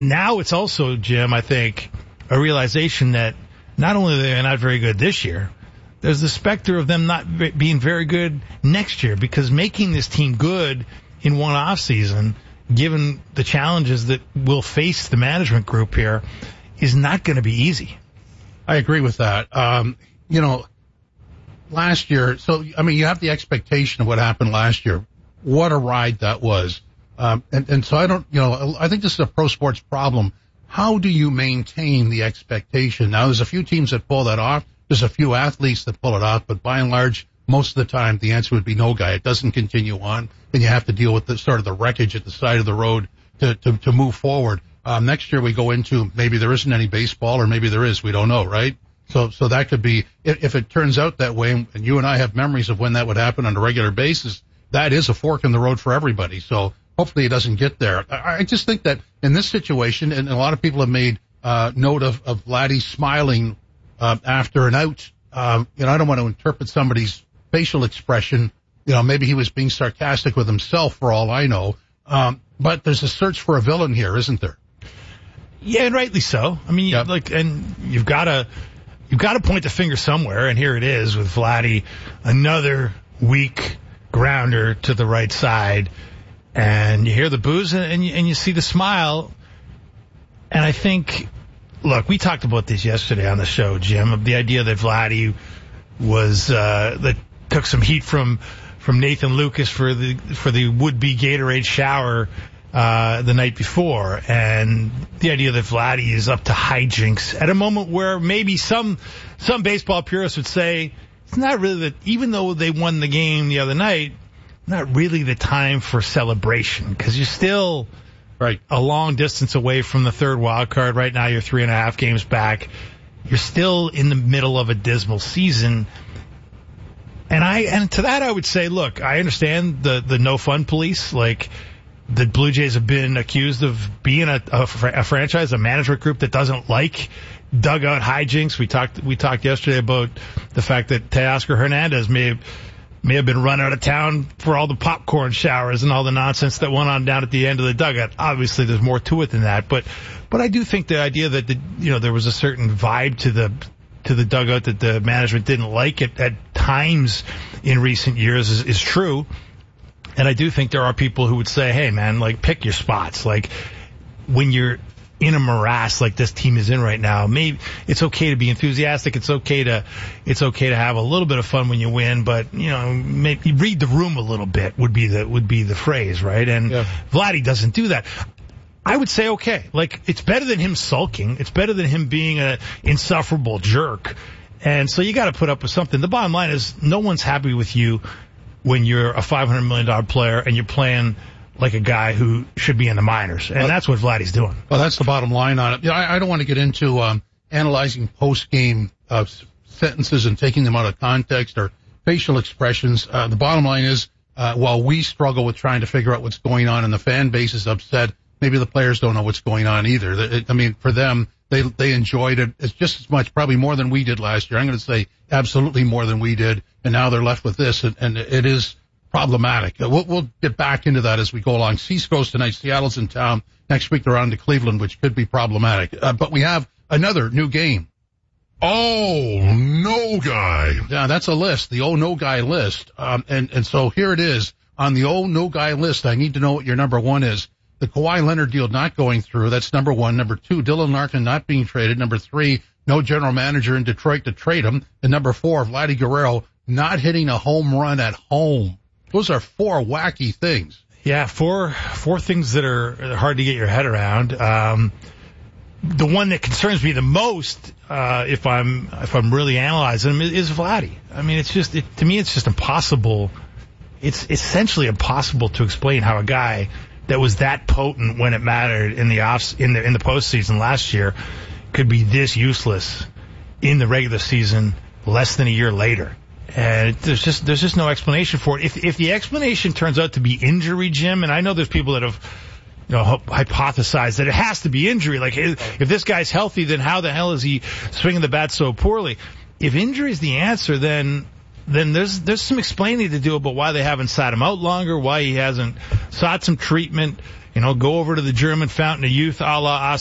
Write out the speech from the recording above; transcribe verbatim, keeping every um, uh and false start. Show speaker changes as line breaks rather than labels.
now it's also, Jim, I think, a realization that not only are they not very good this year, there's the specter of them not being very good next year, because making this team good in one off season, given the challenges that will face the management group here, is not going to be easy.
I agree with that. Um, you know, last year, so, I mean, you have the expectation of what happened last year. What a ride that was. Um, and, and so I don't, you know, I think this is a pro sports problem. How do you maintain the expectation? Now, there's a few teams that pull that off. There's a few athletes that pull it off, but by and large, most of the time, the answer would be no, guy. It doesn't continue on, and you have to deal with the sort of the wreckage at the side of the road to, to, to move forward. Um, next year we go into maybe there isn't any baseball, or maybe there is. We don't know, right? So, so that could be, if, if it turns out that way, and you and I have memories of when that would happen on a regular basis, that is a fork in the road for everybody. So hopefully it doesn't get there. I, I just think that in this situation, and a lot of people have made uh, note of, of Vladdy smiling uh, after an out. Um, you know, I don't want to interpret somebody's facial expression. You know, maybe he was being sarcastic with himself for all I know. Um, but there's a search for a villain here, isn't there?
Yeah, and rightly so. I mean, yep. like, and you've got to, you've got to point the finger somewhere, and here it is with Vladdy, another weak grounder to the right side, and you hear the boos and you, and you see the smile, and I think, look, we talked about this yesterday on the show, Jim, of the idea that Vladdy was, uh, that took some heat from, from Nathan Lucas for the, for the would-be Gatorade shower, uh, the night before. And the idea that Vladdy is up to hijinks at a moment where maybe some, some baseball purists would say it's not really that, even though they won the game the other night, not really the time for celebration, because you're still right a long distance away from the third wild card. Right now you're three and a half games back. You're still in the middle of a dismal season. And I, and to that I would say, look, I understand the, the no fun police. Like, the Blue Jays have been accused of being a, a, a franchise, a management group that doesn't like dugout hijinks. We talked, we talked yesterday about the fact that Teoscar Hernandez may have, may have been run out of town for all the popcorn showers and all the nonsense that went on down at the end of the dugout. Obviously, there's more to it than that, but, but I do think the idea that the, you know, there was a certain vibe to the, to the dugout that the management didn't like at, at times in recent years is, is true. And I do think there are people who would say, hey, man, like, pick your spots. Like, when you're in a morass like this team is in right now, maybe it's okay to be enthusiastic. It's okay to, it's okay to have a little bit of fun when you win, but, you know, maybe read the room a little bit would be the, would be the phrase, right? And yeah. Vladdy doesn't do that. I would say, okay, like, it's better than him sulking. It's better than him being a insufferable jerk. And so you got to put up with something. The bottom line is no one's happy with you when you're a five hundred million dollars player and you're playing like a guy who should be in the minors. And well, that's what Vladdy's doing.
Well, that's the bottom line on it. You know, I, I don't want to get into um, analyzing post-game uh, sentences and taking them out of context or facial expressions. Uh, the bottom line is, uh, while we struggle with trying to figure out what's going on and the fan base is upset, maybe the players don't know what's going on either. It, I mean, for them, they they enjoyed it as just as much, probably more than we did last year. I'm going to say absolutely more than we did, and now they're left with this, and, and it is problematic. We'll, we'll get back into that as we go along. Seas goes tonight. Seattle's in town. Next week they're on to Cleveland, which could be problematic. Uh, but we have another new game.
Oh, no guy.
Yeah, that's a list, the oh no guy list. Um, and, and so here it is. On the oh no guy list, I need to know what your number one is. The Kawhi Leonard deal not going through. That's number one. Number two, Dylan Larkin not being traded. Number three, no general manager in Detroit to trade him. And number four, Vladdy Guerrero not hitting a home run at home. Those are four wacky things.
Yeah, four four things that are hard to get your head around. Um, the one that concerns me the most, uh, if I'm if I'm really analyzing him, is, is Vladdy. I mean, it's just it, to me, it's just impossible. It's essentially impossible to explain how a guy that was that potent when it mattered in the off in the in the postseason last year could be this useless in the regular season less than a year later. And it, there's just there's just no explanation for it. If if the explanation turns out to be injury, Jim, and I know there's people that have you know hypothesized that it has to be injury. Like if this guy's healthy, then how the hell is he swinging the bat so poorly? If injury is the answer, then then there's there's some explaining to do about why they haven't sat him out longer, why he hasn't sought some treatment. You know, go over to the German Fountain of Youth a la